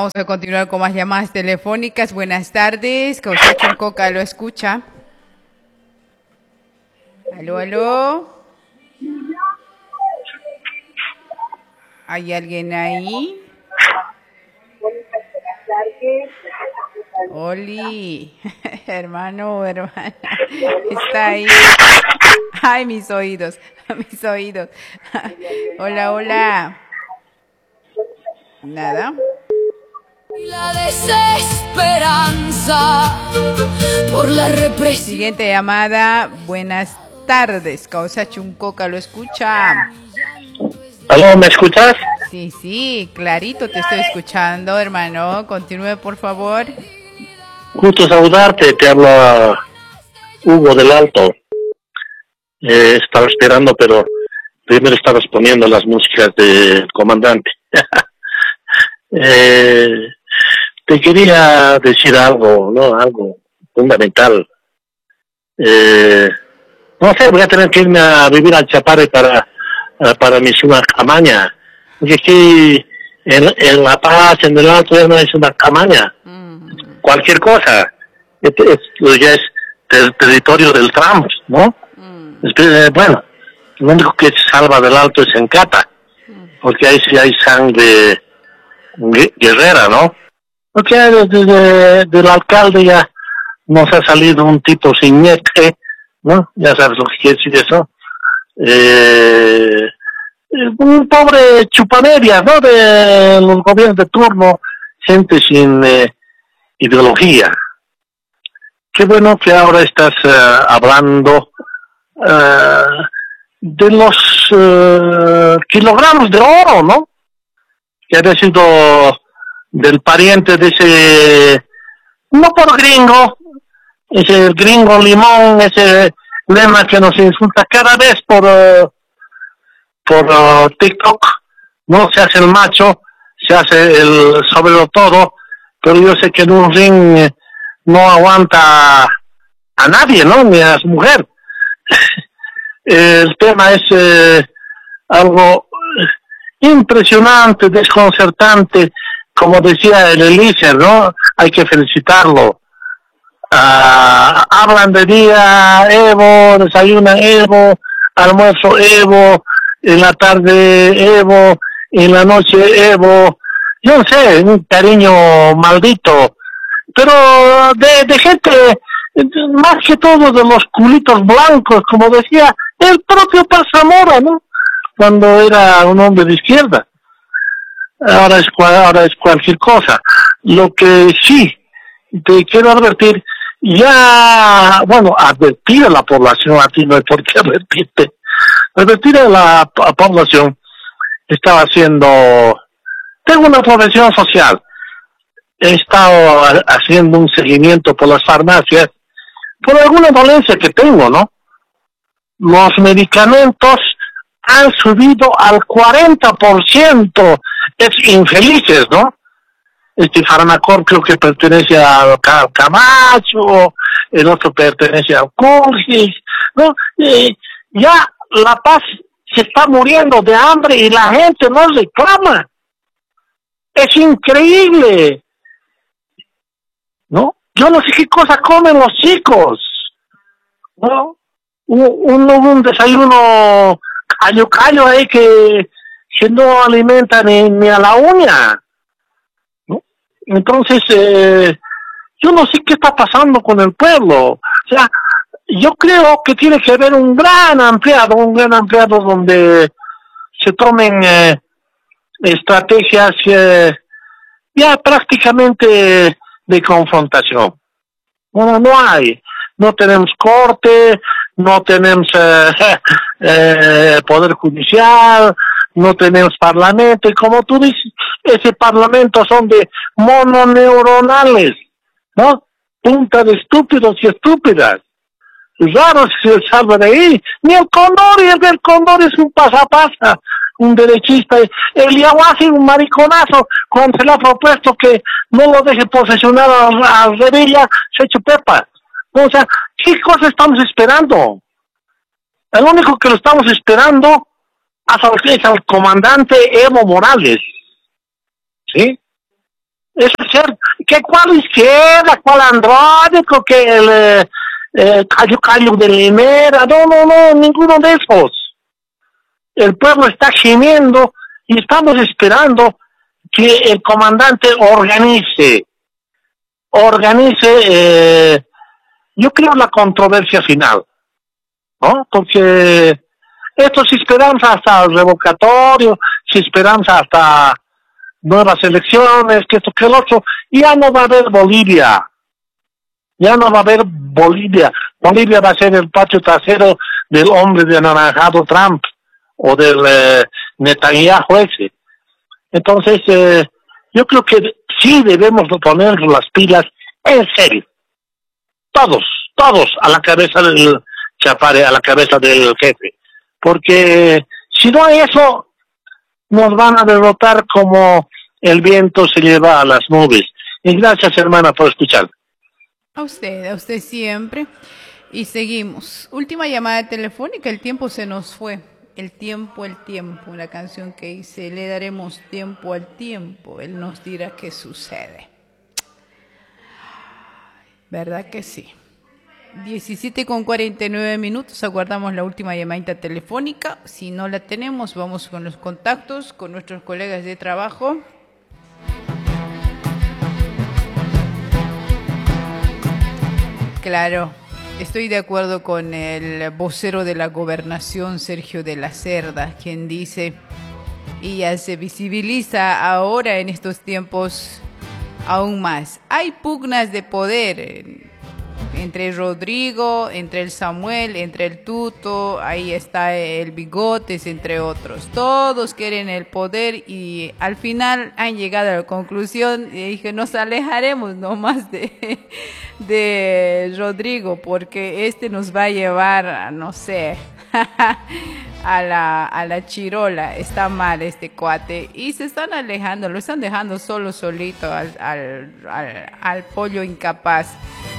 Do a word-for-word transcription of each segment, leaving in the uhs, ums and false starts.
Vamos a continuar con más llamadas telefónicas. Buenas tardes. Causacho Coca lo escucha. Aló, aló. ¿Hay alguien ahí? Oli, hermano o hermana, está ahí. Ay, mis oídos, mis oídos. Hola, hola. Nada. La desesperanza por la represión. Siguiente llamada. Buenas tardes. Causa Chuncoca lo escucha. ¿Aló, me escuchas? Sí, sí, clarito te estoy escuchando, hermano. Continúe, por favor. Gusto saludarte, te habla Hugo del Alto. Eh, estaba esperando, pero primero estabas poniendo las músicas del comandante. eh, te quería decir algo, ¿no? Algo fundamental. Eh, no sé, voy a tener que irme a vivir al Chapare para, para mi una camaña. Porque aquí en, en La Paz, en el Alto, ya no es una camaña. Mm. Cualquier cosa. Esto, esto ya es ter territorio del Trump, ¿no? Mm. Es, bueno, lo único que se salva del Alto es en Cata. Porque ahí sí hay sangre guerrera, ¿no? Porque desde de, del alcalde ya nos ha salido un tipo sin ñeque, ¿no? Ya sabes lo que quiere decir eso. Eh... un pobre chupamedia, ¿no? De los gobiernos de turno, gente sin eh, ideología. Qué bueno que ahora estás uh, hablando uh, de los uh, kilogramos de oro, ¿no? Que ha sido del pariente de ese, no por gringo, ese gringo limón, ese lema que nos insulta cada vez por... Uh, por uh, TikTok, no se hace el macho, se hace el sobre todo, pero yo sé que en un ring eh, no aguanta a nadie, ¿no? Ni a su mujer. El tema es eh, algo impresionante, desconcertante, como decía el Elícer, ¿no? Hay que felicitarlo. Uh, hablan de día Evo, desayunan Evo, almuerzo Evo, en la tarde Evo, en la noche Evo, yo no sé, un cariño maldito, pero de, de gente, más que todo de los culitos blancos, como decía el propio Paz Zamora, ¿no? Cuando era un hombre de izquierda. Ahora es, ahora es cualquier cosa. Lo que sí te quiero advertir, ya, bueno, advertir a la población, a ti no hay por qué advertirte, advertir a la a población. Estaba haciendo, tengo una profesión social, he estado a, haciendo un seguimiento por las farmacias, por alguna dolencia que tengo, ¿no? Los medicamentos han subido al cuarenta por ciento, es infelices, ¿no? Este Farmacor creo que pertenece a Camacho, el otro pertenece a Curgis, ¿no? Y ya La Paz se está muriendo de hambre y la gente no reclama. Es increíble, ¿no? Yo no sé qué cosa comen los chicos, ¿no? Un, un, un desayuno callo callo ahí que, que no alimenta ni, ni a la uña, ¿no? Entonces, eh, yo no sé qué está pasando con el pueblo. O sea, yo creo que tiene que haber un gran ampliado, un gran ampliado donde se tomen eh, estrategias eh, ya prácticamente de confrontación. Bueno, no hay, no tenemos corte, no tenemos eh, eh, poder judicial, no tenemos parlamento, y como tú dices, ese parlamento son de mononeuronales, ¿no? Punta de estúpidos y estúpidas. Raro si se salva de ahí. Ni el Condori, el del Condori es un pasapasa, un derechista. El Yahuasi, un mariconazo, cuando se le ha propuesto que no lo deje posesionar a, a Revilla, se ha hecho pepa. O sea, ¿qué cosa estamos esperando? El único que lo estamos esperando es al comandante Evo Morales, ¿sí? Eso es cierto. ¿Qué cuál izquierda, cuál andrónico, que el eh, eh, Cayo Cayo de Limera? No, no, no, ninguno de esos. El pueblo está gimiendo y estamos esperando que el comandante organice, organice, eh, yo creo, la controversia final, ¿no? Porque esto, si esperamos hasta el revocatorio, si esperamos hasta nuevas elecciones, que esto, que el otro, ya no va a haber Bolivia, ya no va a haber Bolivia. Bolivia va a ser el patio trasero del hombre de anaranjado Trump o del eh, Netanyahu ese. Entonces, eh, yo creo que sí debemos poner las pilas en serio. Todos, todos a la cabeza del Chapare, a la cabeza del jefe. Porque si no hay eso, nos van a derrotar como el viento se lleva a las nubes. Y gracias, hermana, por escuchar. A usted, a usted siempre. Y seguimos. Última llamada telefónica, el tiempo se nos fue. El tiempo, el tiempo, una canción que dice, le daremos tiempo al tiempo, él nos dirá qué sucede. ¿Verdad que sí? diecisiete con cuarenta y nueve minutos, aguardamos la última llamadita telefónica. Si no la tenemos, vamos con los contactos, con nuestros colegas de trabajo. Claro. Estoy de acuerdo con el vocero de la gobernación, Sergio de la Cerda, quien dice, y ya se visibiliza ahora en estos tiempos aún más. Hay pugnas de poder entre Rodrigo, entre el Samuel, entre el Tuto, ahí está el Bigotes, entre otros. Todos quieren el poder y al final han llegado a la conclusión y dije, nos alejaremos nomás de, de Rodrigo porque este nos va a llevar, a, no sé, a la, a la chirola. Está mal este cuate y se están alejando, lo están dejando solo, solito al, al, al, al pollo incapaz.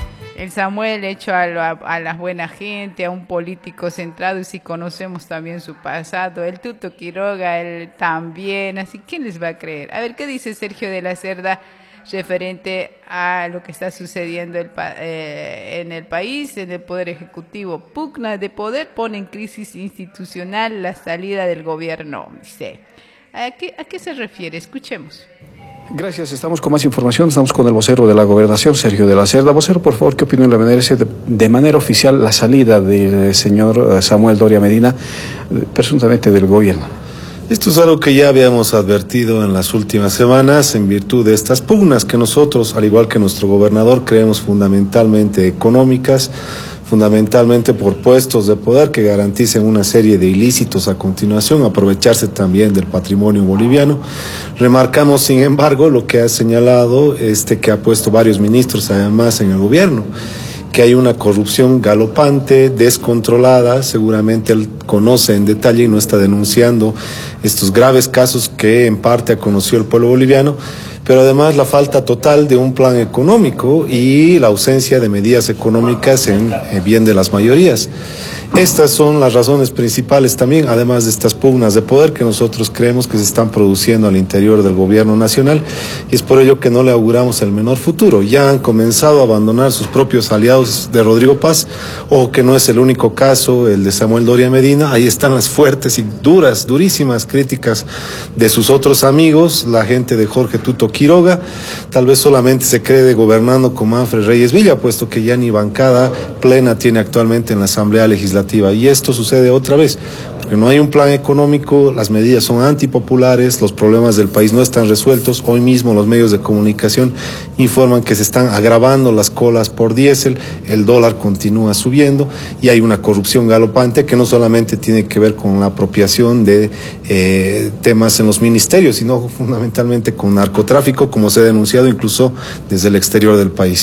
El Samuel hecho a, la, a la buena gente, a un político centrado, y si conocemos también su pasado. El Tuto Quiroga, él también. Así, ¿quién les va a creer? A ver, ¿qué dice Sergio de la Cerda referente a lo que está sucediendo el, eh, en el país, en el Poder Ejecutivo? Pugna de poder pone en crisis institucional la salida del gobierno. Dice, ¿a qué, a qué se refiere? Escuchemos. Gracias, estamos con más información, estamos con el vocero de la gobernación, Sergio de la Cerda. Vocero, por favor, ¿qué opinión le merece de, de manera oficial la salida del señor Samuel Doria Medina, presuntamente del gobierno? Esto es algo que ya habíamos advertido en las últimas semanas en virtud de estas pugnas que nosotros, al igual que nuestro gobernador, creemos fundamentalmente económicas, fundamentalmente por puestos de poder que garanticen una serie de ilícitos a continuación, aprovecharse también del patrimonio boliviano. Remarcamos, sin embargo, lo que ha señalado este que ha puesto varios ministros además en el gobierno, que hay una corrupción galopante, descontrolada. Seguramente él conoce en detalle y no está denunciando estos graves casos que en parte ha conocido el pueblo boliviano, pero además la falta total de un plan económico y la ausencia de medidas económicas en bien de las mayorías. Estas son las razones principales también, además de estas pugnas de poder que nosotros creemos que se están produciendo al interior del gobierno nacional, y es por ello que no le auguramos el menor futuro. Ya han comenzado a abandonar sus propios aliados de Rodrigo Paz, o que no es el único caso, el de Samuel Doria Medina. Ahí están las fuertes y duras, durísimas críticas de sus otros amigos, la gente de Jorge Tuto Quiroga. Tal vez solamente se cree gobernando con Manfred Reyes Villa, puesto que ya ni bancada plena tiene actualmente en la Asamblea Legislativa. Y esto sucede otra vez, porque no hay un plan económico, las medidas son antipopulares, los problemas del país no están resueltos. Hoy mismo los medios de comunicación informan que se están agravando las colas por diésel, el dólar continúa subiendo y hay una corrupción galopante que no solamente tiene que ver con la apropiación de eh, temas en los ministerios, sino fundamentalmente con narcotráfico, como se ha denunciado incluso desde el exterior del país.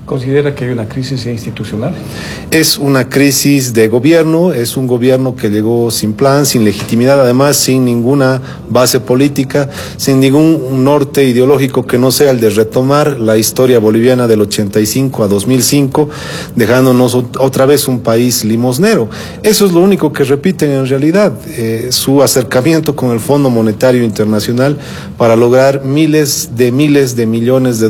¿Considera que hay una crisis institucional? Es una crisis de gobierno, es un gobierno que llegó sin plan, sin legitimidad, además sin ninguna base política, sin ningún norte ideológico que no sea el de retomar la historia boliviana del ochenta y cinco a dos mil cinco, dejándonos otra vez un país limosnero. Eso es lo único que repiten en realidad, eh, su acercamiento con el Fondo Monetario Internacional para lograr miles de miles de millones de